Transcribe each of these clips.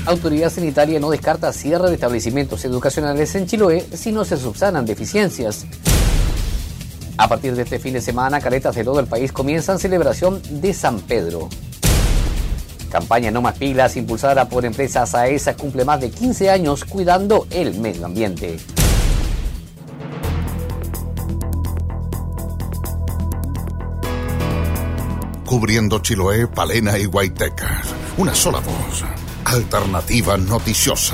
Autoridad Sanitaria no descarta cierre de establecimientos educacionales en Chiloé si no se subsanan deficiencias. A partir de este fin de semana, caretas de todo el país comienzan celebración de San Pedro. Campaña No Más Pilas, impulsada por empresas AESA, cumple más de 15 años cuidando el medio ambiente. Cubriendo Chiloé, Palena y Guaytecas. Una sola voz. Alternativa Noticiosa.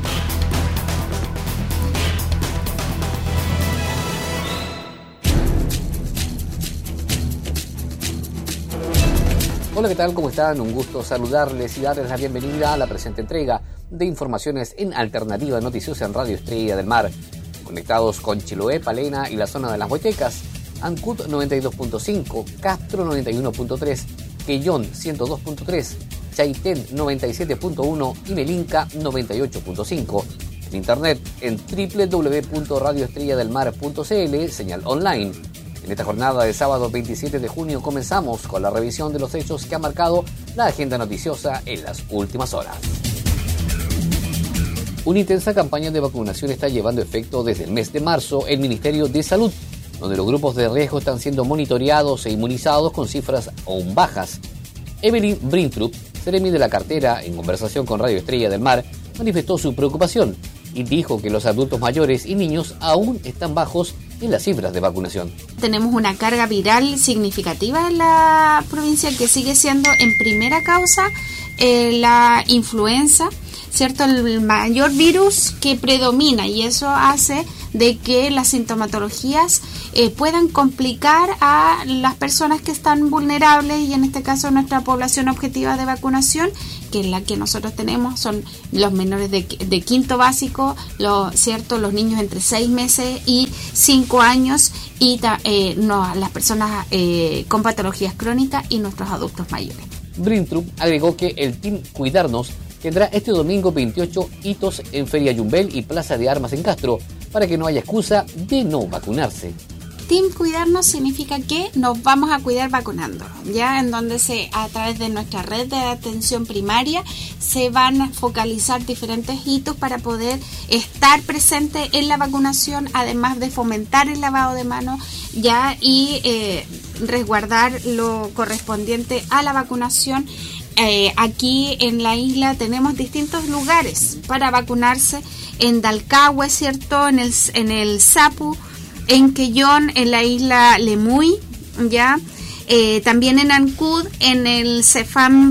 Hola, ¿qué tal? ¿Cómo están? Un gusto saludarles y darles la bienvenida a la presente entrega de informaciones en Alternativa Noticiosa en Radio Estrella del Mar. Conectados con Chiloé, Palena y la zona de las Guaytecas, Ancud 92.5, Castro 91.3, Quellón 102.3, Chaitén 97.1 y Melinca 98.5. En internet en www.radioestrelladelmar.cl, señal online. En esta jornada de sábado 27 de junio comenzamos con la revisión de los hechos que han marcado la agenda noticiosa en las últimas horas. Una intensa campaña de vacunación está llevando efecto desde el mes de marzo el Ministerio de Salud, donde los grupos de riesgo están siendo monitoreados e inmunizados con cifras aún bajas. Evelyn Brintrup, seremi de la cartera, en conversación con Radio Estrella del Mar, manifestó su preocupación y dijo que los adultos mayores y niños aún están bajos en las cifras de vacunación. Tenemos una carga viral significativa en la provincia que sigue siendo en primera causa la influenza, ¿cierto? El mayor virus que predomina, y eso hace de que las sintomatologías puedan complicar a las personas que están vulnerables, y en este caso nuestra población objetiva de vacunación, que es la que nosotros tenemos, son los menores de quinto básico, ¿cierto? Los niños entre 6 meses y 5 años, y las personas con patologías crónicas y nuestros adultos mayores. Brintrup agregó que el Team Cuidarnos tendrá este domingo 28 hitos en Feria Yumbel y Plaza de Armas en Castro, para que no haya excusa de no vacunarse. Team Cuidarnos significa que nos vamos a cuidar vacunando, ya en donde a través de nuestra red de atención primaria se van a focalizar diferentes hitos para poder estar presente en la vacunación, además de fomentar el lavado de manos ya y resguardar lo correspondiente a la vacunación. Aquí en la isla tenemos distintos lugares para vacunarse: en Dalcahue, ¿cierto? En el Sapu, en Quellón, en la isla Lemuy, ¿ya? También en Ancud, en el Cefam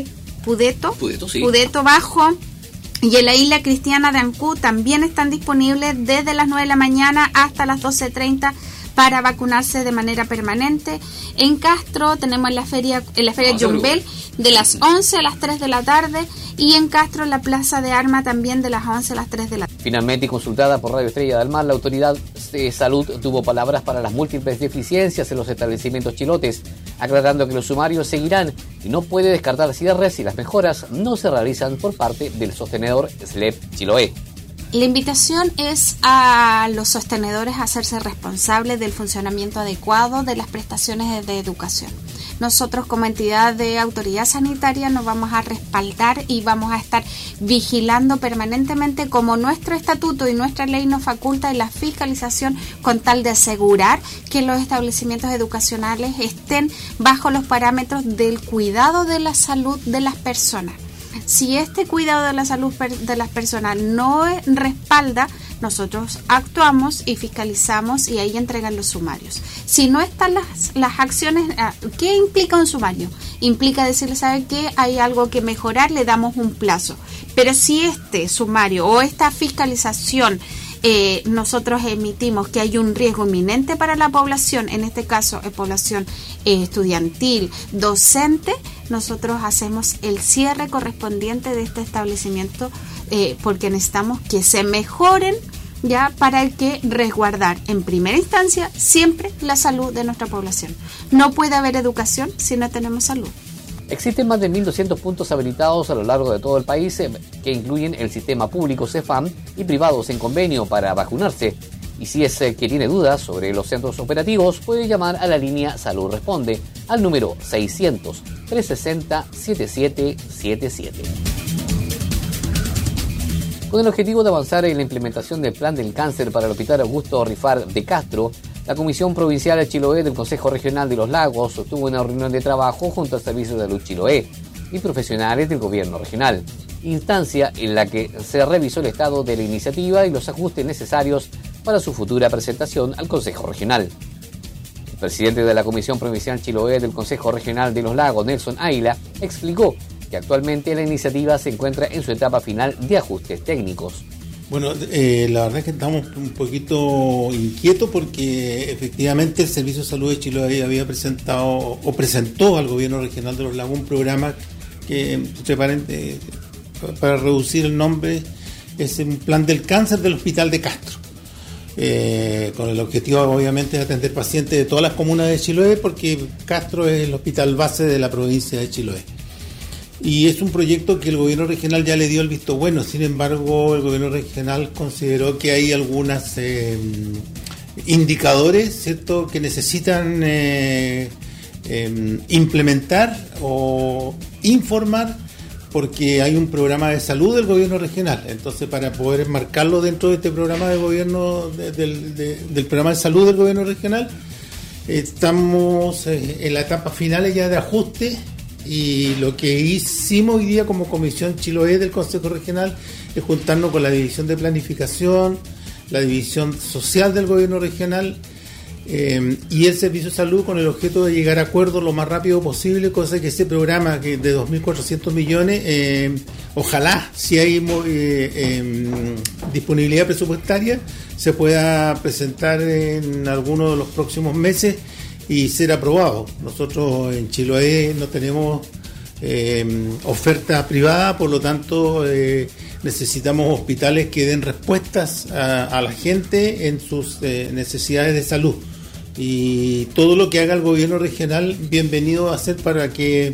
Pudeto, sí. Pudeto Bajo, y en la isla Cristiana de Ancud también están disponibles desde las 9 de la mañana hasta las 12:30 para vacunarse de manera permanente. En Castro tenemos en la feria Yumbel de las 11 a las 3 de la tarde, y en Castro la Plaza de Armas también de las 11 a las 3 de la tarde. Finalmente, consultada por Radio Estrella del Mar, la Autoridad de Salud tuvo palabras para las múltiples deficiencias en los establecimientos chilotes, aclarando que los sumarios seguirán y no puede descartar cierres si las mejoras no se realizan por parte del sostenedor SLEP Chiloé. La invitación es a los sostenedores a hacerse responsables del funcionamiento adecuado de las prestaciones de educación. Nosotros, como entidad de autoridad sanitaria, nos vamos a respaldar y vamos a estar vigilando permanentemente, como nuestro estatuto y nuestra ley nos faculta, en la fiscalización, con tal de asegurar que los establecimientos educacionales estén bajo los parámetros del cuidado de la salud de las personas. Si este cuidado de la salud de las personas no respalda, nosotros actuamos y fiscalizamos, y ahí entregan los sumarios. Si no están las acciones, ¿qué implica un sumario? Implica decirle, ¿sabe qué? Hay algo que mejorar, le damos un plazo. Pero si este sumario o esta fiscalización nosotros emitimos que hay un riesgo inminente para la población, en este caso población estudiantil, docente, nosotros hacemos el cierre correspondiente de este establecimiento, porque necesitamos que se mejoren, ya, para que resguardar en primera instancia siempre la salud de nuestra población. No puede haber educación si no tenemos salud. Existen más de 1.200 puntos habilitados a lo largo de todo el país, que incluyen el sistema público Cefam y privados en convenio para vacunarse. Y si es que tiene dudas sobre los centros operativos, puede llamar a la línea Salud Responde al número 600-360-7777. Con el objetivo de avanzar en la implementación del plan del cáncer para el Hospital Augusto Rifar de Castro, la Comisión Provincial de Chiloé del Consejo Regional de los Lagos sostuvo una reunión de trabajo junto al Servicio de Salud Chiloé y profesionales del gobierno regional, instancia en la que se revisó el estado de la iniciativa y los ajustes necesarios para su futura presentación al Consejo Regional. El presidente de la Comisión Provincial Chiloé del Consejo Regional de los Lagos, Nelson Águila, explicó que actualmente la iniciativa se encuentra en su etapa final de ajustes técnicos. Bueno, la verdad es que estamos un poquito inquietos porque efectivamente el Servicio de Salud de Chiloé había presentó al Gobierno Regional de los Lagos un programa que, para reducir el nombre, es un plan del cáncer del Hospital de Castro. Con el objetivo obviamente de atender pacientes de todas las comunas de Chiloé, porque Castro es el hospital base de la provincia de Chiloé. Y es un proyecto que el gobierno regional ya le dio el visto bueno. Sin embargo, el gobierno regional consideró que hay algunos indicadores, ¿cierto?, que necesitan implementar o informar, porque hay un programa de salud del gobierno regional. Entonces, para poder enmarcarlo dentro de este programa de gobierno, del programa de salud del gobierno regional, estamos en la etapa final ya de ajuste. Y lo que hicimos hoy día como Comisión Chiloé del Consejo Regional es juntarnos con la División de Planificación, la División Social del Gobierno Regional y el Servicio de Salud, con el objeto de llegar a acuerdos lo más rápido posible, cosa que ese programa que de 2.400 millones, ojalá, si hay disponibilidad presupuestaria, se pueda presentar en alguno de los próximos meses y ser aprobado. Nosotros en Chiloé no tenemos oferta privada, por lo tanto necesitamos hospitales que den respuestas a la gente en sus necesidades de salud, y todo lo que haga el gobierno regional bienvenido va a ser para que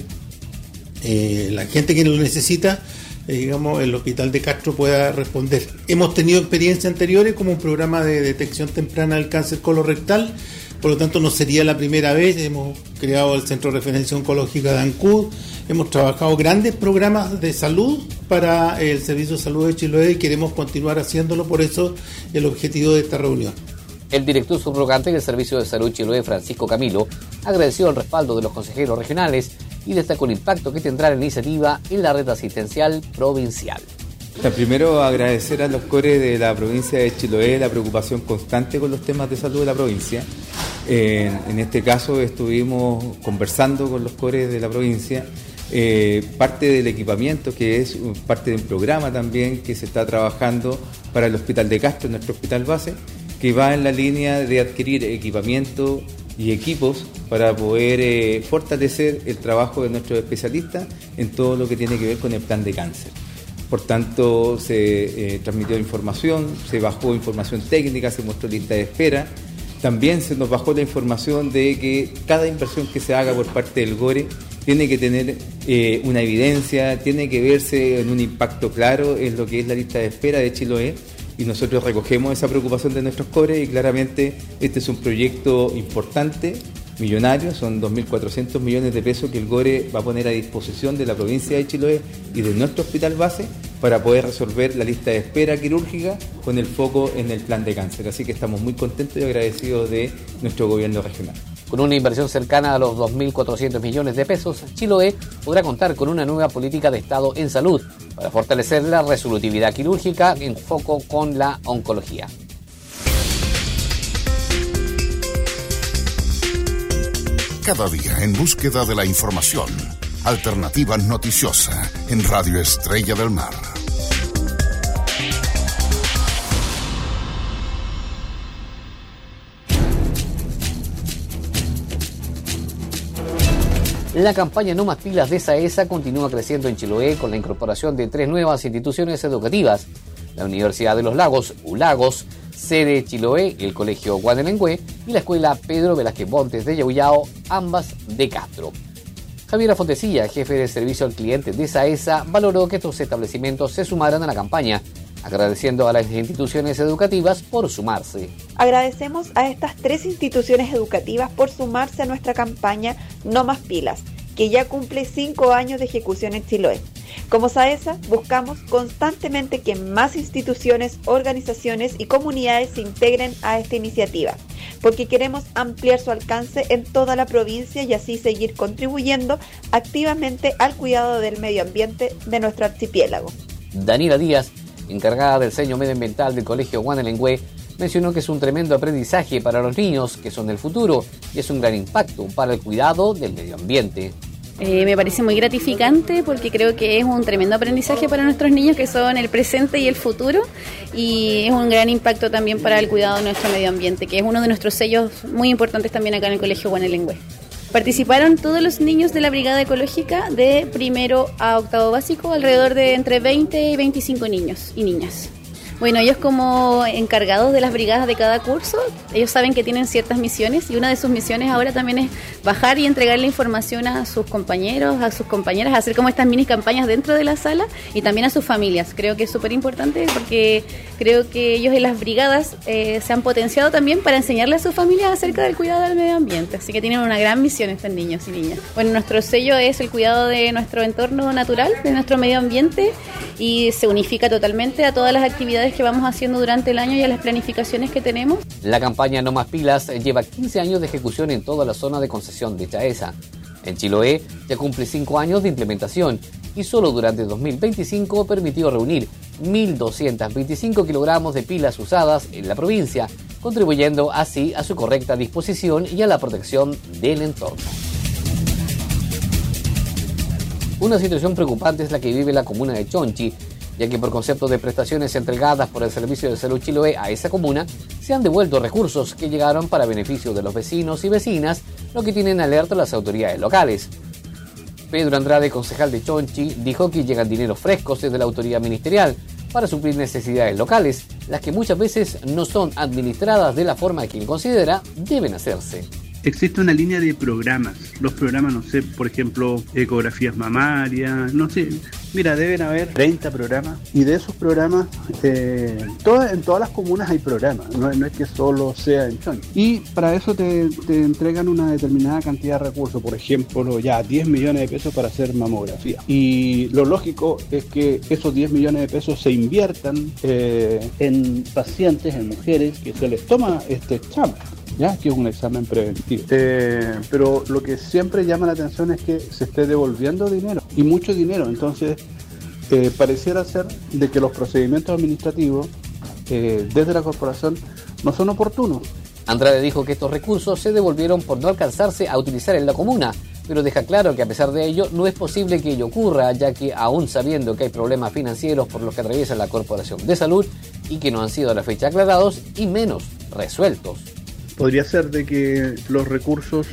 la gente que lo necesita, el Hospital de Castro pueda responder. Hemos tenido experiencias anteriores como un programa de detección temprana del cáncer colorectal. Por lo tanto, no sería la primera vez. Hemos creado el Centro de Referencia Oncológica de Ancud. Hemos trabajado grandes programas de salud para el Servicio de Salud de Chiloé y queremos continuar haciéndolo. Por eso, el objetivo de esta reunión. El director subrogante del Servicio de Salud Chiloé, Francisco Camilo, agradeció el respaldo de los consejeros regionales y destacó el impacto que tendrá la iniciativa en la red asistencial provincial. Primero, agradecer a los CORE de la provincia de Chiloé la preocupación constante con los temas de salud de la provincia. En este caso estuvimos conversando con los CORE de la provincia, parte del equipamiento, que es parte de un programa también que se está trabajando para el Hospital de Castro, nuestro hospital base, que va en la línea de adquirir equipamiento y equipos para poder fortalecer el trabajo de nuestros especialistas en todo lo que tiene que ver con el plan de cáncer. Por tanto, se transmitió información, se bajó información técnica, se mostró lista de espera. También se nos bajó la información de que cada inversión que se haga por parte del GORE tiene que tener una evidencia, tiene que verse en un impacto claro en lo que es la lista de espera de Chiloé, y nosotros recogemos esa preocupación de nuestros CORE, y claramente este es un proyecto importante, millonario, son 2.400 millones de pesos que el GORE va a poner a disposición de la provincia de Chiloé y de nuestro hospital base para poder resolver la lista de espera quirúrgica con el foco en el plan de cáncer. Así que estamos muy contentos y agradecidos de nuestro gobierno regional. Con una inversión cercana a los 2.400 millones de pesos, Chiloé podrá contar con una nueva política de Estado en salud para fortalecer la resolutividad quirúrgica en foco con la oncología. Cada día en búsqueda de la información. Alternativa Noticiosa en Radio Estrella del Mar. La campaña No Más Pilas de SAESA continúa creciendo en Chiloé con la incorporación de 3 nuevas instituciones educativas: la Universidad de los Lagos, ULAGOS, sede Chiloé, el Colegio Guanelengüe y la Escuela Pedro Velázquez Montes de Yauyao, ambas de Castro. Javiera Fontecilla, jefe de servicio al cliente de SAESA, valoró que estos establecimientos se sumaran a la campaña, agradeciendo a las instituciones educativas por sumarse. Agradecemos a estas 3 instituciones educativas por sumarse a nuestra campaña No Más Pilas, que ya cumple 5 años de ejecución en Chiloé. Como SAESA, buscamos constantemente que más instituciones, organizaciones y comunidades se integren a esta iniciativa, porque queremos ampliar su alcance en toda la provincia y así seguir contribuyendo activamente al cuidado del medio ambiente de nuestro archipiélago. Daniela Díaz, encargada del diseño medioambiental del Colegio Guanelengüe, mencionó que es un tremendo aprendizaje para los niños, que son el futuro, y es un gran impacto para el cuidado del medio ambiente. Me parece muy gratificante porque creo que es un tremendo aprendizaje para nuestros niños, que son el presente y el futuro, y es un gran impacto también para el cuidado de nuestro medio ambiente, que es uno de nuestros sellos muy importantes también acá en el Colegio Guanelengüe. Participaron todos los niños de la Brigada Ecológica de primero a octavo básico, alrededor de entre 20 y 25 niños y niñas. Bueno, ellos como encargados de las brigadas de cada curso, ellos saben que tienen ciertas misiones, y una de sus misiones ahora también es bajar y entregar la información a sus compañeros, a sus compañeras, hacer como estas mini campañas dentro de la sala y también a sus familias. Creo que es súper importante porque creo que ellos en las brigadas se han potenciado también para enseñarle a sus familias acerca del cuidado del medio ambiente, así que tienen una gran misión estos niños y niñas. Bueno, nuestro sello es el cuidado de nuestro entorno natural, de nuestro medio ambiente, y se unifica totalmente a todas las actividades que vamos haciendo durante el año y a las planificaciones que tenemos. La campaña No Más Pilas lleva 15 años de ejecución en toda la zona de concesión de Chaesa. En Chiloé ya cumple 5 años de implementación y solo durante 2025 permitió reunir 1.225 kilogramos de pilas usadas en la provincia, contribuyendo así a su correcta disposición y a la protección del entorno. Una situación preocupante es la que vive la comuna de Chonchi, ya que por concepto de prestaciones entregadas por el Servicio de Salud Chiloé a esa comuna, se han devuelto recursos que llegaron para beneficio de los vecinos y vecinas, lo que tienen alerta las autoridades locales. Pedro Andrade, concejal de Chonchi, dijo que llegan dineros frescos desde la autoridad ministerial para suplir necesidades locales, las que muchas veces no son administradas de la forma que él considera deben hacerse. Existe una línea de programas. Los programas, no sé, por ejemplo, ecografías mamarias, no sé. Mira, deben haber 30 programas. Y de esos programas, en todas las comunas hay programas. No es que solo sea en Chonchi. Y para eso te entregan una determinada cantidad de recursos. Por ejemplo, ya 10 millones de pesos para hacer mamografía. Y lo lógico es que esos 10 millones de pesos se inviertan en pacientes, en mujeres, que se les toma este examen, ¿ya? Que es un examen preventivo. Pero lo que siempre llama la atención es que se esté devolviendo dinero, y mucho dinero. Entonces, pareciera ser de que los procedimientos administrativos desde la corporación no son oportunos. Andrade dijo que estos recursos se devolvieron por no alcanzarse a utilizar en la comuna, pero deja claro que a pesar de ello no es posible que ello ocurra, ya que aún sabiendo que hay problemas financieros por los que atraviesa la Corporación de Salud y que no han sido a la fecha aclarados y menos resueltos. Podría ser de que los recursos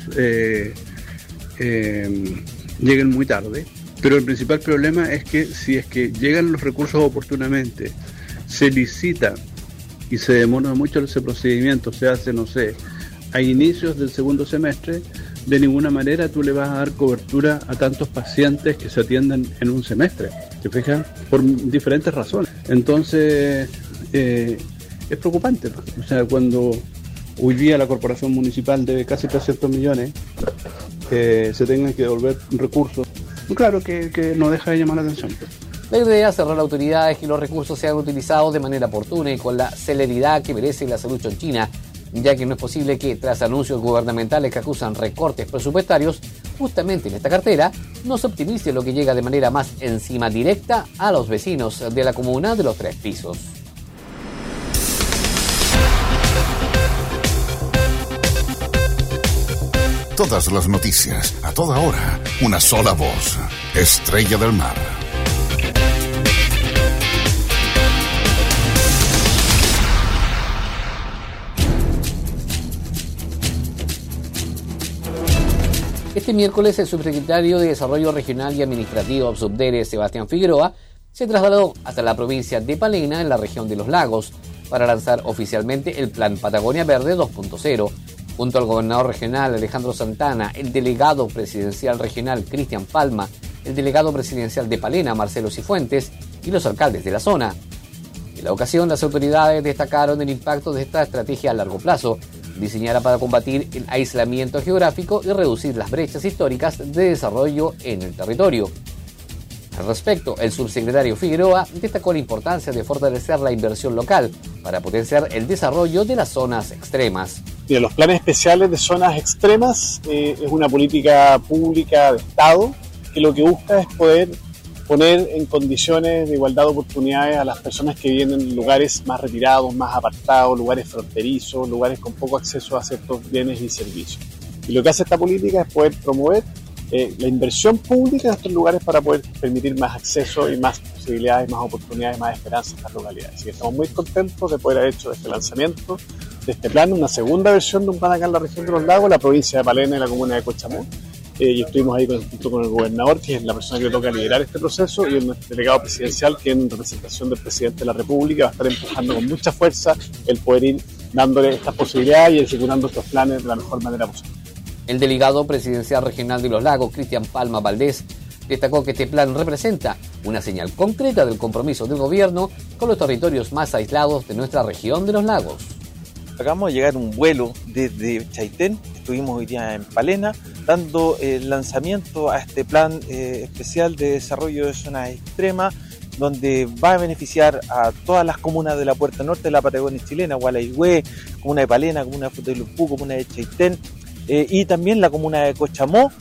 lleguen muy tarde, pero el principal problema es que si es que llegan los recursos oportunamente, se licita y se demora mucho ese procedimiento, se hace, no sé, a inicios del segundo semestre, de ninguna manera tú le vas a dar cobertura a tantos pacientes que se atienden en un semestre, ¿te fijas? Por diferentes razones. Entonces, es preocupante, ¿no? O sea, cuando hoy día la corporación municipal debe casi 300 millones, se tengan que devolver recursos, claro que no deja de llamar la atención. La idea es cerrar la autoridad es que los recursos sean utilizados de manera oportuna y con la celeridad que merece la salud chonchina, ya que no es posible que, tras anuncios gubernamentales que acusan recortes presupuestarios, justamente en esta cartera, no se optimice lo que llega de manera más encima directa a los vecinos de la comuna de los 3 pisos. Todas las noticias, a toda hora, una sola voz. Estrella del Mar. Este miércoles el subsecretario de Desarrollo Regional y Administrativo Subdere, Sebastián Figueroa, se trasladó hasta la provincia de Palena, en la región de los Lagos, para lanzar oficialmente el Plan Patagonia Verde 2.0, junto al gobernador regional Alejandro Santana, el delegado presidencial regional Cristian Palma, el delegado presidencial de Palena Marcelo Cifuentes y los alcaldes de la zona. En la ocasión, las autoridades destacaron el impacto de esta estrategia a largo plazo, diseñada para combatir el aislamiento geográfico y reducir las brechas históricas de desarrollo en el territorio. Al respecto, el subsecretario Figueroa destacó la importancia de fortalecer la inversión local para potenciar el desarrollo de las zonas extremas. Mira, los planes especiales de zonas extremas es una política pública de Estado que lo que busca es poder poner en condiciones de igualdad de oportunidades a las personas que viven en lugares más retirados, más apartados, lugares fronterizos, lugares con poco acceso a ciertos bienes y servicios. Y lo que hace esta política es poder promover la inversión pública en estos lugares para poder permitir más acceso y más posibilidades, más oportunidades, más esperanzas a estas localidades. Así que estamos muy contentos de poder haber hecho este lanzamiento de este plan, una segunda versión de un plan acá en la región de los lagos, la provincia de Palena y la comuna de Cochamó. Y estuvimos ahí junto con el gobernador, que es la persona que le toca liderar este proceso, y el delegado presidencial, que en representación del presidente de la República va a estar empujando con mucha fuerza el poder ir dándole estas posibilidades y ejecutando estos planes de la mejor manera posible. El delegado presidencial regional de Los Lagos, Cristian Palma Valdés, destacó que este plan representa una señal concreta del compromiso del gobierno con los territorios más aislados de nuestra región de Los Lagos. Acabamos de llegar un vuelo desde Chaitén, estuvimos hoy día en Palena, dando el lanzamiento a este plan especial de desarrollo de zonas extremas, donde va a beneficiar a todas las comunas de la Puerta Norte de la Patagonia chilena, Gualeguaychú, comuna de Palena, comuna de Futelupú, comuna de Chaitén, y también la comuna de Cochamó,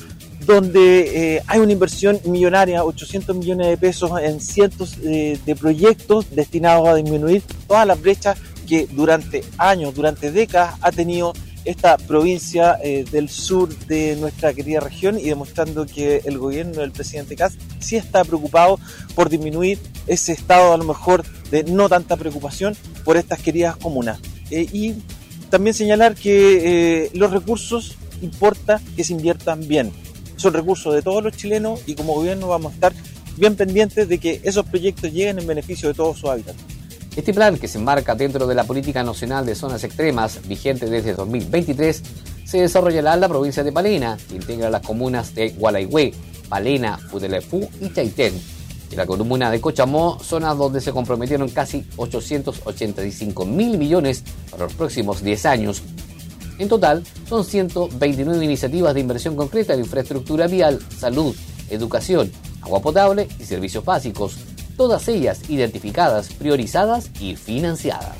donde hay una inversión millonaria, 800 millones de pesos en cientos de proyectos destinados a disminuir todas las brechas que durante años, durante décadas ha tenido esta provincia del sur de nuestra querida región, y demostrando que el gobierno del presidente Kast sí está preocupado por disminuir ese estado a lo mejor de no tanta preocupación por estas queridas comunas. Y también señalar que los recursos importa que se inviertan bien. Son recursos de todos los chilenos y como gobierno vamos a estar bien pendientes de que esos proyectos lleguen en beneficio de todos sus habitantes. Este plan, que se enmarca dentro de la Política Nacional de Zonas Extremas, vigente desde 2023, se desarrollará en la provincia de Palena, que integra las comunas de Gualeguaychú, Palena, Futelupú y Chaitén. En la comuna de Cochamó, zonas donde se comprometieron casi 885.000 millones para los próximos 10 años. En total, son 129 iniciativas de inversión concreta en infraestructura vial, salud, educación, agua potable y servicios básicos, todas ellas identificadas, priorizadas y financiadas.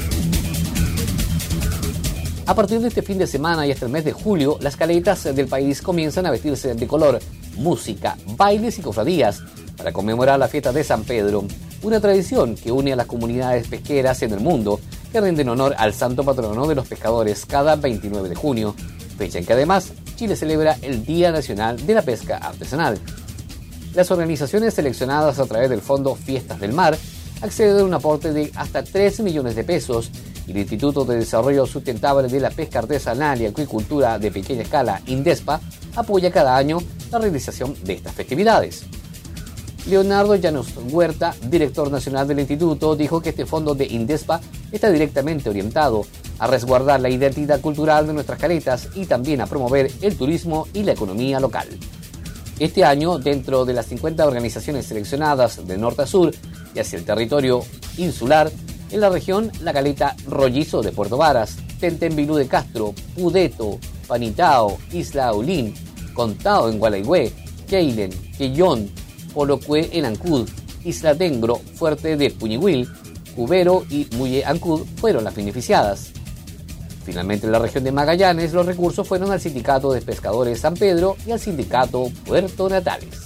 A partir de este fin de semana y hasta el mes de julio, las caletas del país comienzan a vestirse de color, música, bailes y cofradías para conmemorar la fiesta de San Pedro, una tradición que une a las comunidades pesqueras en el mundo, que rinden honor al santo patrono de los pescadores cada 29 de junio, fecha en que además Chile celebra el Día Nacional de la Pesca Artesanal. Las organizaciones seleccionadas a través del Fondo Fiestas del Mar acceden a un aporte de hasta 3 millones de pesos, y el Instituto de Desarrollo Sustentable de la Pesca Artesanal y Acuicultura de Pequeña Escala, INDESPA, apoya cada año la realización de estas festividades. Leonardo Llanos Huerta, director nacional del instituto, dijo que este fondo de INDESPA está directamente orientado a resguardar la identidad cultural de nuestras caletas y también a promover el turismo y la economía local. Este año, dentro de las 50 organizaciones seleccionadas de norte a sur y hacia el territorio insular, en la región, la caleta Rollizo de Puerto Varas, Tentembilú de Castro, Pudeto, Panitao, Isla Aulín, Contao en Gualeguaychú, Keilen, Quellón, Polocué en Ancud, Isla Tengro, Fuerte de Puñihuil, Cubero y Muye Ancud fueron las beneficiadas. Finalmente, en la región de Magallanes, los recursos fueron al Sindicato de Pescadores San Pedro y al Sindicato Puerto Natales.